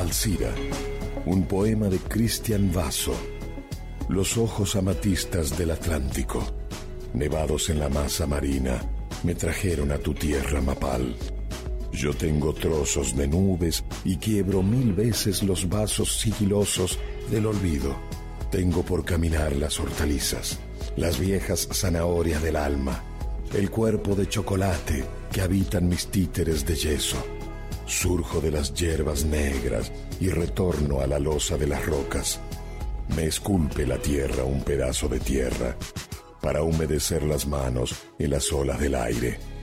Alcira, un poema de Cristian Vaso. Los ojos amatistas del Atlántico, nevados en la masa marina, me trajeron a tu tierra mapal. Yo tengo trozos de nubes y quiebro 1000 veces los vasos sigilosos del olvido. Tengo por caminar las hortalizas, las viejas zanahorias del alma, el cuerpo de chocolate que habitan mis títeres de yeso. Surjo de las hierbas negras y retorno a la losa de las rocas. Me esculpe la tierra un pedazo de tierra para humedecer las manos en las olas del aire.